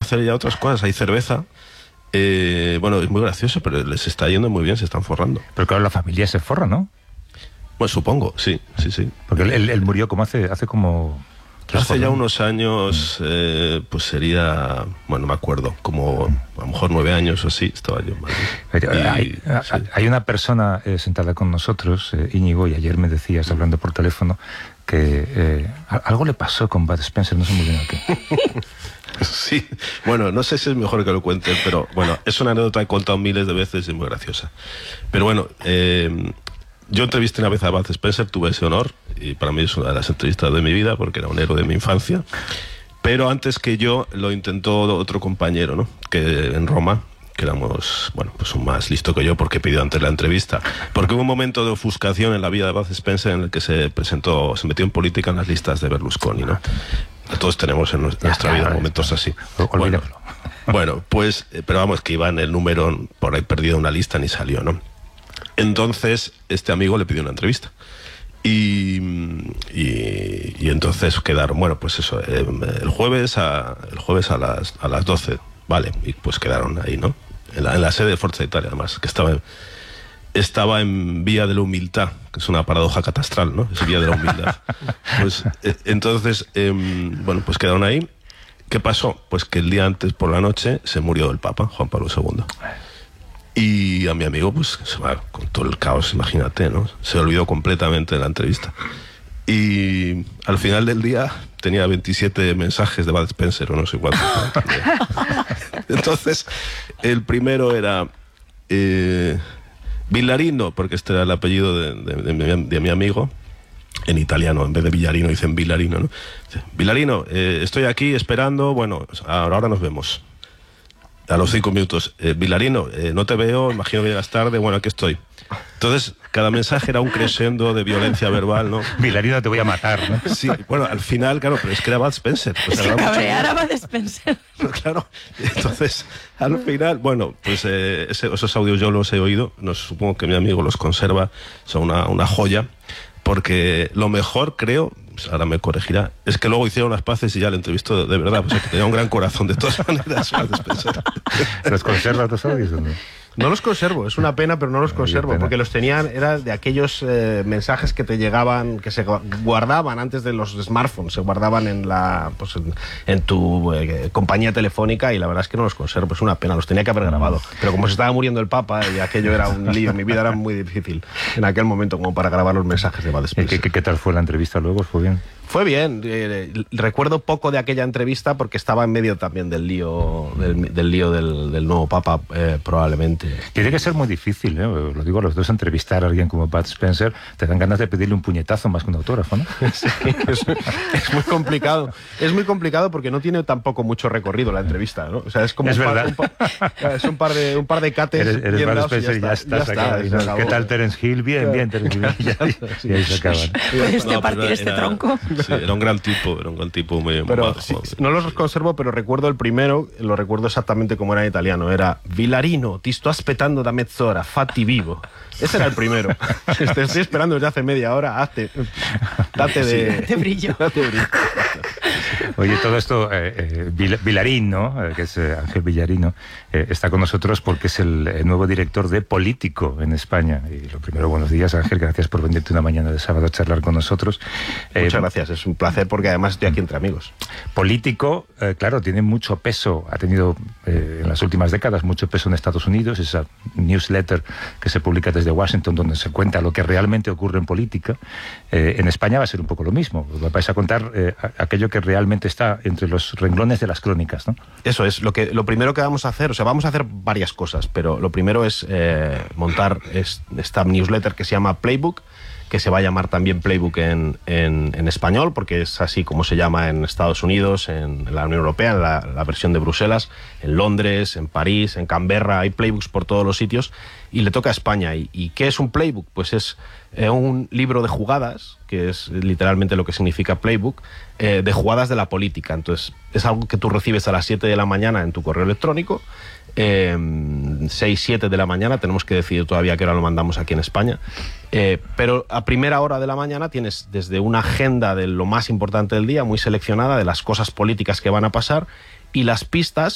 hacer ya otras cosas, hay cerveza. Bueno, es muy gracioso, pero les está yendo muy bien, se están forrando. Pero claro, la familia se forra, ¿no? Pues supongo, sí. Porque él murió como hace como... Hace ya unos años, pues sería, bueno, no me acuerdo, como a lo mejor 9 años o así, estaba yo en Madrid. Hay una persona sentada con nosotros, Íñigo, y ayer me decías, hablando por teléfono, que algo le pasó con Bud Spencer, no sé muy bien a qué. Sí, bueno, no sé si es mejor que lo cuente, pero bueno, es una anécdota que he contado miles de veces y es muy graciosa. Pero bueno, yo entrevisté una vez a Bud Spencer, tuve ese honor, y para mí es una de las entrevistas de mi vida, porque era un héroe de mi infancia. Pero antes que yo, lo intentó otro compañero, ¿no? Que en Roma, que éramos, bueno, pues un más listo que yo, porque pidió antes la entrevista. Porque hubo un momento de ofuscación en la vida de Bud Spencer en el que se metió en política en las listas de Berlusconi, ¿no? Todos tenemos en nuestra vida momentos así. Bueno, pues, pero vamos, que iba en el número, por ahí perdido una lista, ni salió, ¿no? Entonces, este amigo le pidió una entrevista. Y entonces quedaron, bueno, pues eso, el jueves a las 12, vale, y pues quedaron ahí, ¿no? En la sede de Forza Italia, además, que estaba en Vía de la Humildad, que es una paradoja catastral, ¿no? Es Vía de la Humildad. Pues entonces, bueno, pues quedaron ahí. ¿Qué pasó? Pues que el día antes, por la noche, se murió el Papa, Juan Pablo II. Y a mi amigo, pues, se va con todo el caos, imagínate, ¿no? Se olvidó completamente de la entrevista. Y al final del día tenía 27 mensajes de Bud Spencer, o no sé cuántos. Entonces, el primero era Villarino, porque este era el apellido de mi amigo. En italiano, en vez de Villarino, dicen Villarino, ¿no? Villarino, estoy aquí esperando, bueno, ahora nos vemos. A los 5 minutos, Villarino, no te veo, imagino que llegas tarde, bueno, aquí estoy. Entonces, cada mensaje era un crescendo de violencia verbal, ¿no? Villarino, te voy a matar, ¿no? Sí, bueno, al final, claro, pero es que era Bud Spencer. Pues se cabreara Bud Spencer. Claro, entonces, al final, bueno, pues esos audios yo los he oído, supongo que mi amigo los conserva, son una joya, porque lo mejor, creo, pues ahora me corregirá, es que luego hicieron las paces y ya le entrevistó de verdad, pues que tenía un gran corazón de todas maneras. ¿Los conservas los audios o no? No los conservo, es una pena, pero no los conservo, porque los tenían, era de aquellos mensajes que te llegaban, que se guardaban antes de los smartphones, se guardaban en tu compañía telefónica, y la verdad es que no los conservo, es una pena, los tenía que haber grabado. Pero como se estaba muriendo el Papa y aquello era un lío, mi vida era muy difícil en aquel momento como para grabar los mensajes de Bud Spencer. ¿Qué tal fue la entrevista luego? ¿Fue bien? Fue bien, recuerdo poco de aquella entrevista porque estaba en medio también del lío del nuevo Papa, probablemente. Tiene que ser muy difícil, lo digo a los dos, entrevistar a alguien como Bud Spencer, te dan ganas de pedirle un puñetazo más que un autógrafo, ¿no? Sí, es muy complicado. Es muy complicado porque no tiene tampoco mucho recorrido la entrevista, ¿no? O sea, es como un par de cates. Eres Bud Spencer y ya está. ¿Qué tal Terence Hill? Bien, Terence Hill. Y ahí se acaban. ¿Puedes partir este tronco? Sí, era un gran tipo muy majo. Sí, no los conservo, pero recuerdo el primero, lo recuerdo exactamente como era en italiano. Era Villarino, ti sto aspettando da mezz'ora, fatti vivo. Ese era el primero. Te estoy esperando desde hace media hora, date brillo. Date brillo. Oye, todo esto, Villarín, ¿no? Que es Ángel Villarino, está con nosotros porque es el nuevo director de Político en España. Y lo primero, buenos días, Ángel, gracias por venirte una mañana de sábado a charlar con nosotros. Muchas gracias, es un placer porque además estoy aquí entre amigos. Político, claro, tiene mucho peso, ha tenido en las últimas décadas mucho peso en Estados Unidos, esa newsletter que se publica desde Washington donde se cuenta lo que realmente ocurre en política. En España va a ser un poco lo mismo, vais a contar aquello que realmente está entre los renglones de las crónicas, ¿no? Eso es, lo primero que vamos a hacer, o sea, vamos a hacer varias cosas, pero lo primero es montar esta newsletter que se llama Playbook, que se va a llamar también Playbook en español, porque es así como se llama en Estados Unidos, en la Unión Europea, en la versión de Bruselas, en Londres, en París, en Canberra, hay playbooks por todos los sitios, y le toca a España. ¿Y qué es un playbook? Pues es un libro de jugadas, que es literalmente lo que significa playbook, de jugadas de la política. Entonces, es algo que tú recibes a las 7 de la mañana en tu correo electrónico, 6, 7 de la mañana, tenemos que decidir todavía a qué hora lo mandamos aquí en España, pero a primera hora de la mañana tienes desde una agenda de lo más importante del día, muy seleccionada, de las cosas políticas que van a pasar, y las pistas